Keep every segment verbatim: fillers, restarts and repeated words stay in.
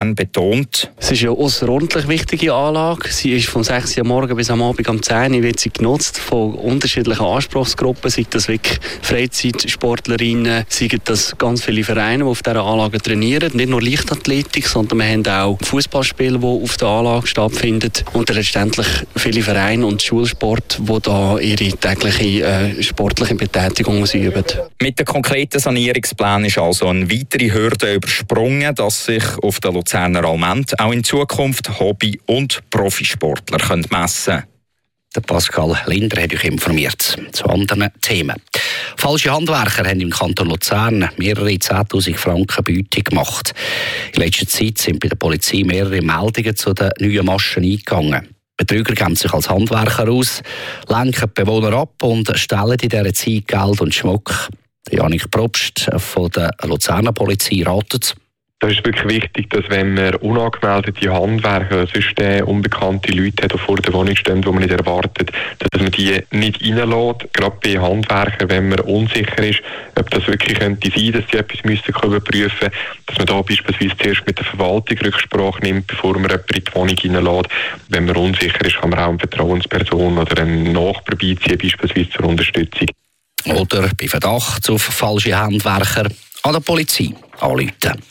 Luzern betont: Es ist eine außerordentlich wichtige Anlage. Sie ist von sechs Uhr morgens bis am Abend um zehn Uhr wird sie genutzt von unterschiedlichen Anspruchsgruppen, sei das wirklich Freizeitsportlerinnen, sei das ganz viele Vereine, die auf dieser Anlage trainieren. Nicht nur Leichtathletik, sondern wir haben auch Fußballspiele, die auf der Anlage stattfinden und letztendlich viele Vereine und Schulsport, die da ihre tägliche äh, sportliche Betätigung ausüben. Mit dem konkreten Sanierungsplan ist also eine weitere Hürde übersprungen, dass sich auf der Luzerner Allmend auch in Zukunft Hobby- und Profisportler können messen können. Der Pascal Linder hat euch informiert. Zu anderen Themen. Falsche Handwerker haben im Kanton Luzern mehrere zehntausend Franken Beute gemacht. In letzter Zeit sind bei der Polizei mehrere Meldungen zu den neuen Maschen eingegangen. Betrüger geben sich als Handwerker aus, lenken die Bewohner ab und stellen in dieser Zeit Geld und Schmuck. Janik Probst von der Luzerner Polizei ratet: Das ist wirklich wichtig, dass wenn man unangemeldete Handwerker, sonst äh, unbekannte Leute hat, die vor der Wohnung stehen, die man nicht erwartet, dass man die nicht reinlässt. Gerade bei Handwerkern, wenn man unsicher ist, ob das wirklich könnte sein, dass sie etwas müssten überprüfen müssen, dass man da beispielsweise zuerst mit der Verwaltung Rücksprache nimmt, bevor man jemanden in die Wohnung reinlässt. Wenn man unsicher ist, kann man auch eine Vertrauensperson oder einen Nachbar beiziehen, beispielsweise zur Unterstützung. Oder bei Verdacht auf falsche Handwerker an der Polizei anrufen.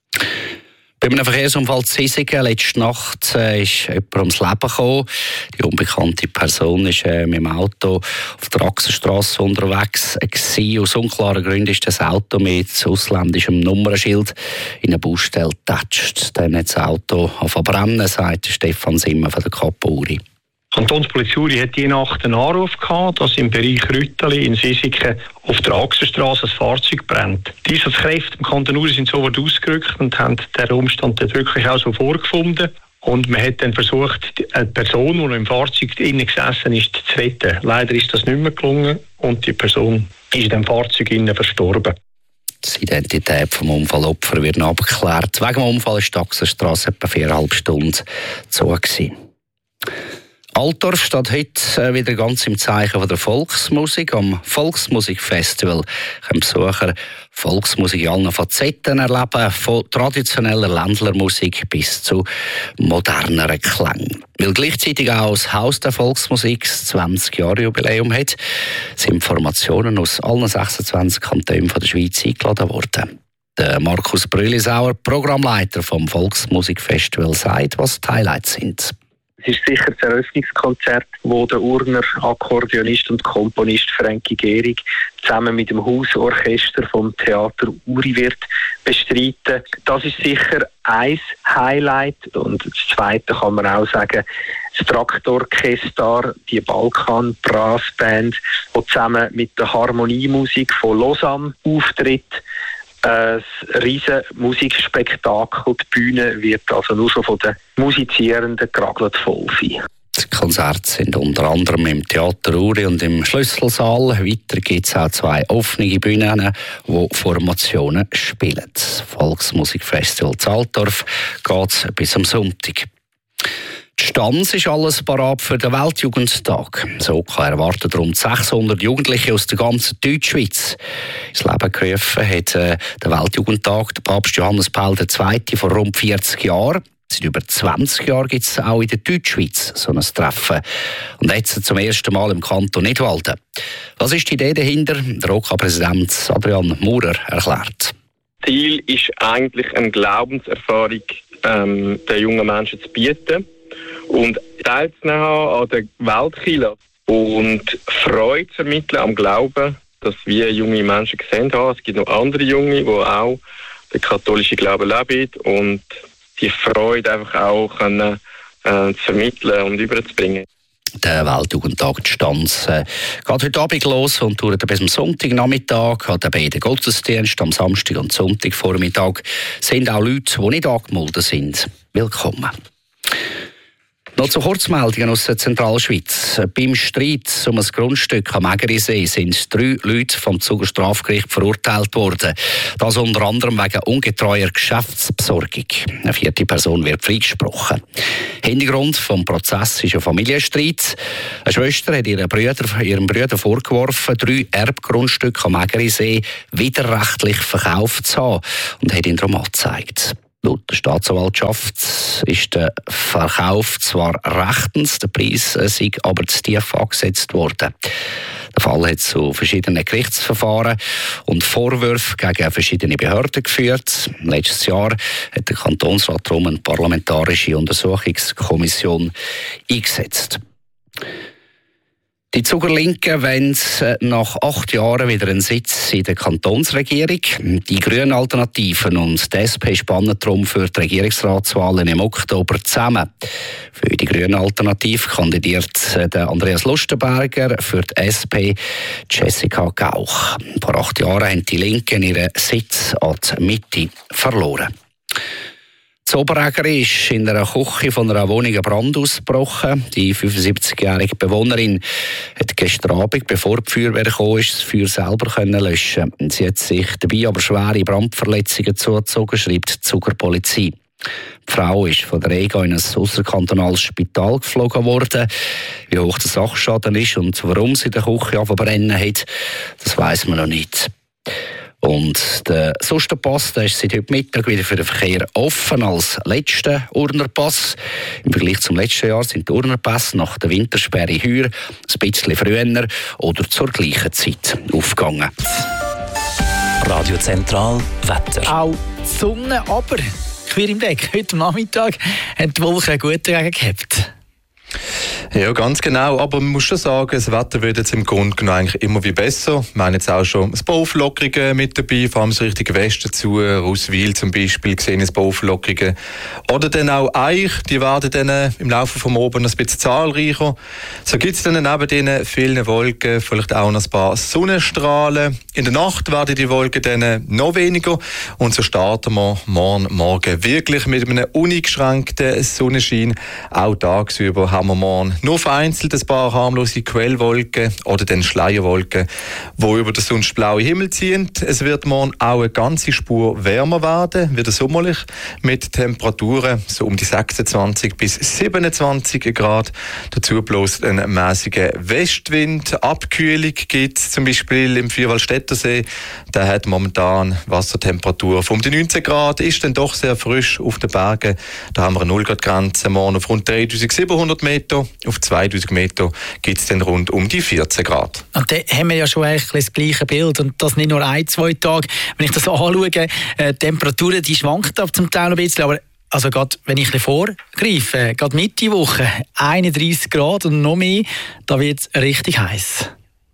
Bei einem Verkehrsunfall in Sisigen letzte Nacht äh, ist jemand ums Leben gekommen. Die unbekannte Person war äh, mit dem Auto auf der Achsenstrasse unterwegs gewesen. Aus unklaren Gründen ist das Auto mit ausländischem Nummernschild in eine Baustelle getatscht. Dann hat das Auto verbrennen, sagt Stefan Simmer von der Kapuri. Die Kantonspolizei hat die Nacht einen Anruf gehabt, dass im Bereich Rütteli in Sisigen auf der Achsenstrasse ein Fahrzeug brennt. Die Einsatzkräfte im Kanton Uri sind sofort ausgerückt und haben den Umstand dort wirklich auch so vorgefunden. Und man hat dann versucht, eine Person, die noch im Fahrzeug innen gesessen ist, zu retten. Leider ist das nicht mehr gelungen und die Person ist in dem Fahrzeug innen verstorben. Die Identität des Unfallopfers wird noch abgeklärt. Wegen dem Unfall ist die Achsenstrasse etwa viereinhalb Stunden zu gewesen. Altdorf steht heute wieder ganz im Zeichen der Volksmusik. Am Volksmusikfestival können Besucher Volksmusik in allen Facetten erleben, von traditioneller Ländlermusik bis zu moderneren Klängen. Weil gleichzeitig auch das Haus der Volksmusik das zwanzig-Jahre-Jubiläum hat, sind Formationen aus allen sechsundzwanzig Kantonen der Schweiz eingeladen worden. Der Markus Brülisauer, Programmleiter vom Volksmusikfestival, sagt, was die Highlights sind. Es ist sicher das Eröffnungskonzert, wo der Urner Akkordeonist und Komponist Frankie Gehrig zusammen mit dem Hausorchester vom Theater Uri wird bestreiten. Das ist sicher ein Highlight. Und das Zweite kann man auch sagen, das Traktorchester, die Balkan Brass Band, die zusammen mit der Harmoniemusik von Lausanne auftritt. Ein riesen Musikspektakel. Die Bühne wird also nur schon von den Musizierenden geragelt voll sein. Die Konzerte sind unter anderem im Theater Uri und im Schlüsselsaal. Weiter gibt es auch zwei offene Bühnen, wo Formationen spielen. Das Volksmusikfestival in Altdorf geht bis am Sonntag. Die Stanz ist alles parat für den Weltjugendtag. So kann erwartet rund sechshundert Jugendliche aus der ganzen Deutschschweiz. Ins Leben gerufen hat äh, der Weltjugendtag der Papst Johannes Paul der Zweite vor rund vierzig Jahren. Seit über zwanzig Jahren gibt es auch in der Deutschschweiz so ein Treffen. Und jetzt zum ersten Mal im Kanton Nidwalden. Was ist die Idee dahinter? Der O K A-Präsident Adrian Maurer erklärt. Ziel ist eigentlich eine Glaubenserfahrung ähm, den jungen Menschen zu bieten und teilzunehmen an der Weltkirche und Freude zu vermitteln am Glauben, dass wir junge Menschen gesehen haben. Es gibt noch andere Junge, die auch den katholischen Glauben leben und die Freude einfach auch können, äh, zu vermitteln und überzubringen. Der Weltjugendtag die Stanz äh, geht heute Abend los und dauert bis am Sonntagnachmittag. An den beiden Gottesdiensten am Samstag und Sonntagvormittag sind auch Leute, die nicht angemeldet sind, willkommen. Noch zu Kurzmeldungen aus der Zentralschweiz. Beim Streit um ein Grundstück am Ägerisee sind drei Leute vom Zuger Strafgericht verurteilt worden. Das unter anderem wegen ungetreuer Geschäftsbesorgung. Eine vierte Person wird freigesprochen. Hintergrund des Prozesses ist ein Familienstreit. Eine Schwester hat ihren Brüder, ihrem Bruder vorgeworfen, drei Erbgrundstücke am Ägerisee widerrechtlich verkauft zu haben und hat ihn darum angezeigt. Laut der Staatsanwaltschaft ist der Verkauf zwar rechtens, der Preis sei aber zu tief angesetzt worden. Der Fall hat zu verschiedenen Gerichtsverfahren und Vorwürfen gegen verschiedene Behörden geführt. Letztes Jahr hat der Kantonsrat darum eine parlamentarische Untersuchungskommission eingesetzt. Die Zuger Linken wollen nach acht Jahren wieder einen Sitz in der Kantonsregierung. Die grünen Alternativen und die S P spannen darum für die Regierungsratswahlen im Oktober zusammen. Für die grüne Alternative kandidiert Andreas Lustenberger, für die S P Jessica Gauch. Vor acht Jahren haben die Linken ihren Sitz an die Mitte verloren. In Oberägeri ist in einer Küche von einer Wohnung ein Brand ausgebrochen. Die fünfundsiebzigjährige Bewohnerin hat gestern Abend, bevor die Feuerwehr kam, das Feuer selber löschen. Sie hat sich dabei aber schwere Brandverletzungen zugezogen, schreibt die Zuger Polizei. Die Frau ist von der Rega in ein ausserkantonales Spital geflogen worden. Wie hoch der Sachschaden ist und warum sie in der Küche verbrennen hat, das weiss man noch nicht. Und der Sustenpass der ist seit heute Mittag wieder für den Verkehr offen als letzter Urnerpass. Im Vergleich zum letzten Jahr sind die Urnerpässe nach der Wintersperre heuer ein bisschen früher oder zur gleichen Zeit aufgegangen. Radio Zentral Wetter. Auch die Sonne, aber quer im Weg. Heute Nachmittag hat die Wolke gut dagegen gehabt. Ja, ganz genau. Aber man muss schon sagen, das Wetter wird jetzt im Grunde genommen eigentlich immer wie besser. Wir haben jetzt auch schon ein paar Auflockerungen mit dabei, vor allem so Richtung Westen zu, Ruswil zum Beispiel, gesehen ein paar Auflockerungen. Oder dann auch Eich, die werden dann im Laufe vom Oben ein bisschen zahlreicher. So gibt es dann neben diesen vielen Wolken vielleicht auch noch ein paar Sonnenstrahlen. In der Nacht werden die Wolken dann noch weniger und so starten wir morgen Morgen wirklich mit einem uneingeschränkten Sonnenschein. Auch tagsüber haben wir morgen nur vereinzelt ein paar harmlose Quellwolken oder dann Schleierwolken, die über den sonst blauen Himmel ziehen. Es wird morgen auch eine ganze Spur wärmer werden, wieder sommerlich, mit Temperaturen so um die sechsundzwanzig bis siebenundzwanzig Grad. Dazu bloß ein mäßiger Westwind. Abkühlung gibt es zum Beispiel im Vierwaldstättersee. Der hat momentan Wassertemperatur von um die neunzehn Grad, ist dann doch sehr frisch auf den Bergen. Da haben wir eine null Grad Grenze morgen auf rund dreitausendsiebenhundert Meter. Auf zweitausend Meter gibt es dann rund um die vierzehn Grad. Und da haben wir ja schon eigentlich das gleiche Bild. Und das nicht nur ein, zwei Tage. Wenn ich das anschaue, äh, die Temperaturen, die schwanken zum Teil ein bisschen, aber also gerade, wenn ich ein bisschen vorgreife, gerade Mitte Woche, einunddreissig Grad und noch mehr, da wird es richtig heiß.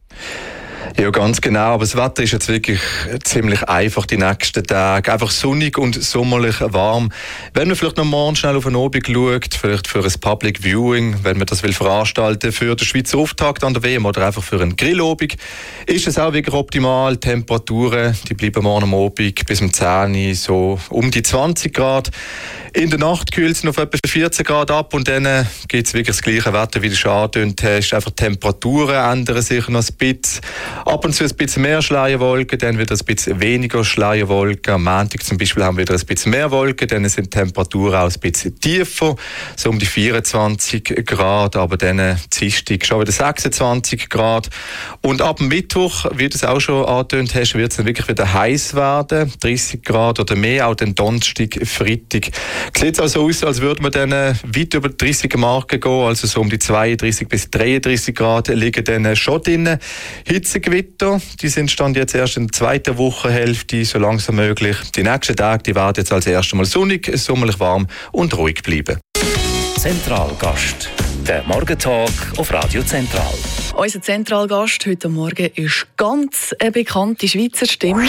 Ja, ganz genau. Aber das Wetter ist jetzt wirklich ziemlich einfach die nächsten Tage. Einfach sonnig und sommerlich warm. Wenn man vielleicht noch morgen schnell auf den Abend schaut, vielleicht für ein Public Viewing, wenn man das will veranstalten für den Schweizer Auftakt an der W M oder einfach für einen Grillabend, ist es auch wirklich optimal. Die Temperaturen, die bleiben morgen am Abend bis um zehn Uhr so um die zwanzig Grad. In der Nacht kühlt es noch auf etwa vierzehn Grad ab und dann gibt es wirklich das gleiche Wetter, wie du schon angedeutet hast. Einfach die Temperaturen ändern sich noch ein bisschen. Ab und zu ein bisschen mehr Schleierwolken, dann wieder ein bisschen weniger Schleierwolken. Am Montag zum Beispiel haben wir wieder ein bisschen mehr Wolken, dann sind die Temperaturen auch ein bisschen tiefer, so um die vierundzwanzig Grad, aber dann Dienstag schon wieder sechsundzwanzig Grad. Und ab dem Mittwoch, wie du es auch schon angedeutet hast, wird es dann wirklich wieder heiß werden, dreißig Grad oder mehr, auch den Donnerstag, Freitag. Sieht also aus, als würde man dann weit über die dreißiger Marke gehen, also so um die zweiunddreißig bis dreiunddreißig Grad liegen dann schon drin. Hitzegewitter, die sind stand jetzt erst in der zweiten Wochenhälfte, so langsam möglich. Die nächsten Tage, die werden jetzt als erstes Mal sonnig, sommerlich warm und ruhig bleiben. Zentralgast, der Morgentalk auf Radio Zentral. Unser Zentralgast heute Morgen ist ganz eine bekannte Schweizer Stimme.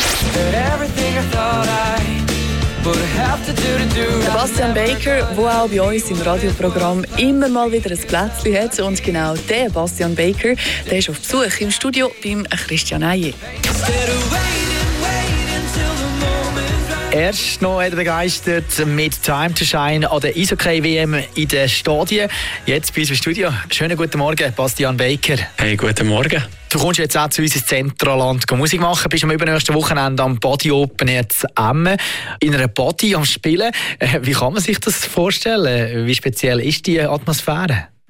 Bastian Baker, der auch bei uns im Radioprogramm immer mal wieder ein Plätzchen hat. Und genau der Bastian Baker, der ist auf Besuch im Studio beim Christian Eije. Erst noch begeistert mit Time to Shine an der Eishockey-W M in den Stadien. Jetzt bei uns im Studio. Schönen guten Morgen, Bastian Baker. Hey, guten Morgen. Du kommst jetzt auch zu uns ins Zentralland Musik machen. Bist am übernächsten Wochenende am Body Open jetzt Emmen. In einer Body am Spielen. Wie kann man sich das vorstellen? Wie speziell ist die Atmosphäre?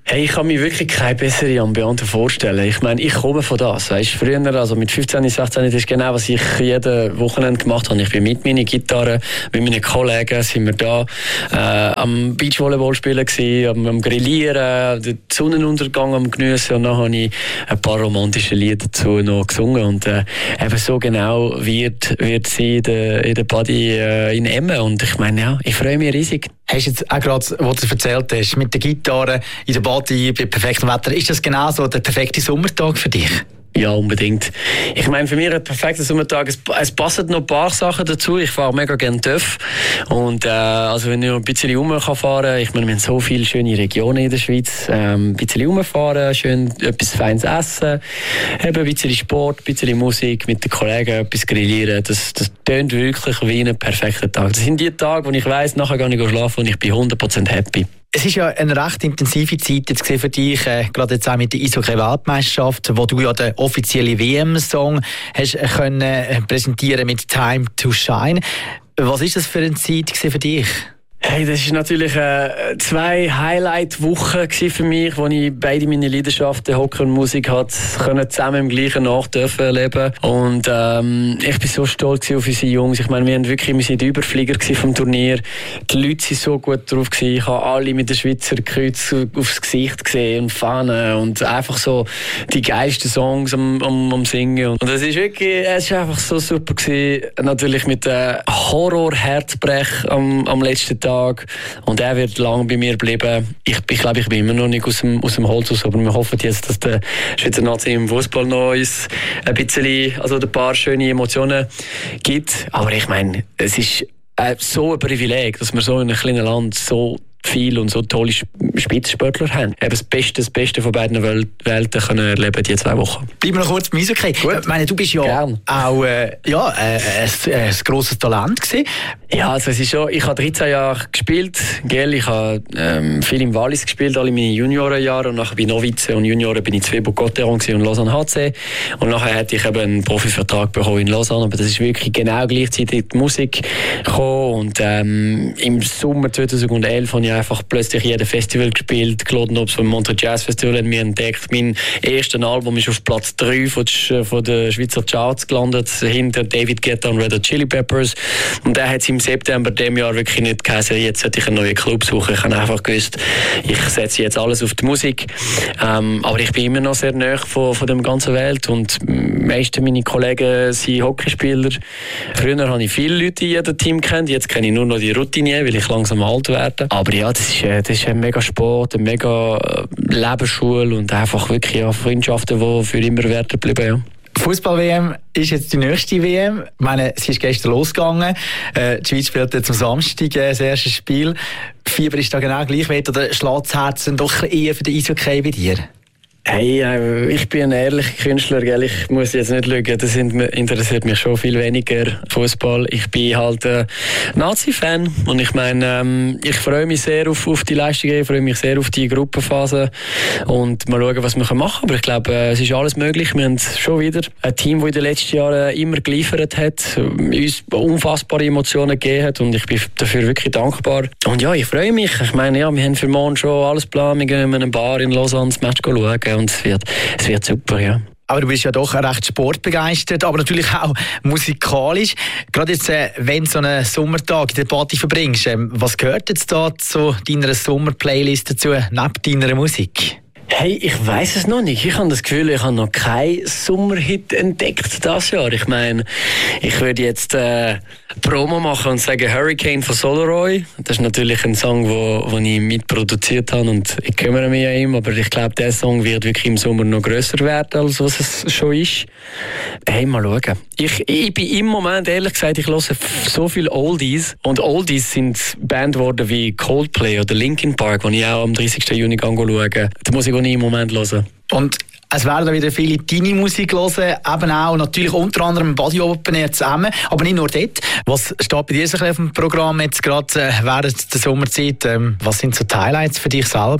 Hey, ich kann mir wirklich keine bessere Ambiente vorstellen. Ich meine, ich komme von das. Weißt, früher, also mit fünfzehn, sechzehn, das ist genau, was ich jeden Wochenende gemacht habe. Ich bin mit meiner Gitarre, mit meinen Kollegen sind wir da äh, am Beachvolleyball spielen gewesen, am, am Grillieren, den Sonnenuntergang am Geniessen und dann habe ich ein paar romantische Lieder dazu noch gesungen und äh, eben so genau wird, wird sie in der, in der Body äh, in Emmen und ich meine, ja, ich freue mich riesig. Hast du jetzt auch gerade, was du erzählt hast, mit der Gitarre in der Body bei perfektem Wetter, ist das genau so der perfekte Sommertag für dich? Ja, unbedingt. Ich meine, für mich ein perfekter Sommertag, es, es passen noch ein paar Sachen dazu. Ich fahre mega gerne T Ö F. Und äh, also wenn ich noch ein bisschen rumfahren kann, ich meine, wir haben so viele schöne Regionen in der Schweiz. Ähm, ein bisschen rumfahren, schön etwas Feines essen, eben ein bisschen Sport, ein bisschen Musik, mit den Kollegen etwas grillieren. Das, das tönt wirklich wie ein perfekter Tag. Das sind die Tage, wo ich weiss, nachher gehe ich schlafen und ich bin hundert Prozent happy. Es ist ja eine recht intensive Zeit jetzt für dich, äh, gerade jetzt auch mit der Eishockey-Weltmeisterschaft, wo du ja den offiziellen W M-Song hast können äh, präsentieren mit «Time to Shine». Was ist das für eine Zeit für dich? Hey, das war natürlich äh, zwei Highlight-Wochen für mich, wo ich beide meine Leidenschaften, Hockey und Musik, hat, können zusammen im gleichen Nacht dürfen erleben. Und ähm, ich bin so stolz auf unsere Jungs. Ich meine, wir waren wirklich wir sind die Überflieger vom Turnier. Die Leute waren so gut drauf gewesen. Ich habe alle mit den Schweizer Kreuz aufs Gesicht gesehen und Fahnen und einfach so die geilsten Songs am, am, am Singen. Und es ist wirklich, es ist einfach so super gewesen. Natürlich mit dem Horror-Herzbrech am, am letzten Tag. Und er wird lange bei mir bleiben. Ich, ich glaube, ich bin immer noch nicht aus dem, aus dem Holz raus, aber wir hoffen jetzt, dass der Schweizer Nazi im Fußball noch uns ein bisschen, also ein paar schöne Emotionen gibt. Aber ich meine, es ist äh, so ein Privileg, dass wir so in einem kleinen Land so viel und so tolle Spitzensportler haben. Eben das Beste, das Beste von beiden Wel- Welten können erleben die zwei Wochen. Bleiben wir noch kurz beim Eishockey. Ich meine, du bist ja Gern. auch äh, ja, äh, ein, ein grosses Talent gewesen. Ja, also es ist schon, ich habe dreizehn Jahre gespielt, gell? Ich habe ähm, viel im Wallis gespielt, alle meine Juniorenjahre, und nachher bei Novize und Junioren bin ich zwei Bocoteron und Lausanne H C, und nachher hätte ich eben einen Profivertrag bekommen in Lausanne, aber das ist wirklich genau gleichzeitig die Musik gekommen, und ähm, im Sommer zweitausendelf habe ich einfach plötzlich jedes Festival gespielt, Glodenops vom Montreux Jazz Festival haben wir entdeckt, mein erstes Album ist auf Platz drei von, von der Schweizer Charts gelandet, hinter David Guetta und Red Hot Chili Peppers, und der hat im September dem Jahr wirklich nicht geheißen, jetzt sollte ich einen neuen Club suchen. Ich habe einfach gewusst, ich setze jetzt alles auf die Musik. Ähm, aber ich bin immer noch sehr nahe von, von der ganzen Welt, und die meisten meiner Kollegen sind Hockeyspieler. Früher habe ich viele Leute in jedem Team kennt, jetzt kenne ich nur noch die Routinier, weil ich langsam alt werde. Aber ja, das ist, das ist ein mega Sport, eine mega Lebensschule und einfach wirklich ja, Freundschaften, die für immer werden bleiben. Ja. Fußball-W M ist jetzt die nächste W M. Ich meine, es ist gestern losgegangen. Äh, die Schweiz spielt jetzt am Samstag äh, das erste Spiel. Fieber ist da genau gleich weit, oder schlägt das Herz dann doch eher für den Eishockey bei dir? Hey, äh, ich bin ein ehrlicher Künstler, gell? Ich muss jetzt nicht lügen, das interessiert mich schon viel weniger, Fußball. Ich bin halt ein Nazi-Fan, und ich meine, ähm, ich freue mich sehr auf, auf die Leistungen, ich freue mich sehr auf die Gruppenphase und mal schauen, was wir machen können. Aber ich glaube, äh, es ist alles möglich. Wir haben schon wieder ein Team, das in den letzten Jahren immer geliefert hat, uns unfassbare Emotionen gegeben hat, und ich bin dafür wirklich dankbar. Und ja, ich freue mich. Ich meine, ja, wir haben für morgen schon alles geplant. Wir gehen in eine Bar in Lausanne das Match schauen. Und es wird, es wird super, ja. Aber du bist ja doch recht sportbegeistert, aber natürlich auch musikalisch. Gerade jetzt, äh, wenn du so einen Sommertag in der Party verbringst, ähm, was gehört jetzt da zu deiner Sommerplaylist dazu, neben deiner Musik? Hey, ich weiß es noch nicht. Ich habe das Gefühl, ich habe noch keinen Sommerhit entdeckt dieses Jahr. Ich meine, ich würde jetzt äh, Promo machen und sagen Hurricane von Solaroy. Das ist natürlich ein Song, wo, wo ich mitproduziert habe, und ich kümmere mich an ihm. Aber ich glaube, der Song wird wirklich im Sommer noch grösser werden, als was es schon ist. Hey, mal schauen. Ich, ich bin im Moment, ehrlich gesagt, ich höre so viele Oldies. Und Oldies sind Bands geworden wie Coldplay oder Linkin Park, die ich auch am dreißigsten Juni schaue. Die Musik, die ich im Moment höre. Und es werden wieder viele deine Musik hören, eben auch natürlich unter anderem im Body Open Air zusammen, aber nicht nur dort. Was steht bei dir so auf dem Programm jetzt gerade äh, während der Sommerzeit? Ähm, was sind so die Highlights für dich selber?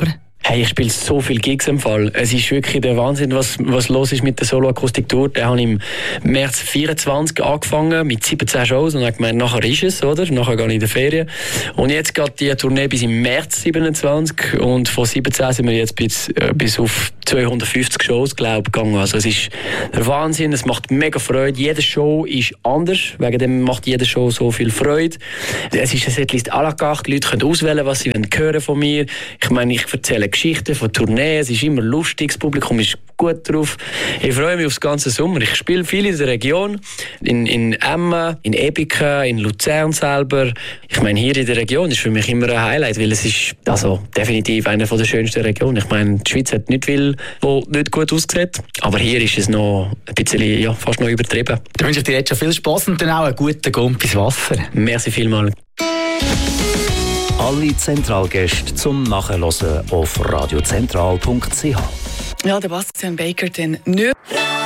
Hey, ich spiele so viele Gigs im Fall. Es ist wirklich der Wahnsinn, was, was los ist mit der Solo-Akustik-Tour. Den habe ich im März vierundzwanzig angefangen mit siebzehn Shows und habe gemeint, nachher ist es, oder? Nachher gehe ich in die Ferien. Und jetzt geht die Tournee bis im März siebenundzwanzig und von siebzehn sind wir jetzt bis, äh, bis auf zweihundertfünfzig Shows, glaube ich, gegangen. Also es ist der Wahnsinn, es macht mega Freude. Jede Show ist anders, wegen dem macht jede Show so viel Freude. Es ist eine Setlist à la carte, die Leute können auswählen, was sie hören von mir. Ich meine, ich erzähle Geschichten von Tourneen, es ist immer lustig, das Publikum ist gut drauf. Ich freue mich auf den ganzen Sommer. Ich spiele viel in der Region, in, in Emmen, in Ebiken, in Luzern selber. Ich meine, hier in der Region ist für mich immer ein Highlight, weil es ist also definitiv eine der schönsten Regionen. Ich meine, die Schweiz hat nicht viel, wo nicht gut aussieht, aber hier ist es noch ein bisschen, ja, fast noch übertrieben. Dann wünsche ich dir jetzt schon viel Spass und dann auch einen guten Gump ins Wasser. Merci vielmals. Alle Zentralgäste zum Nachhören auf radiozentral punkt c h. Ja, der Bastian Baker dann nicht.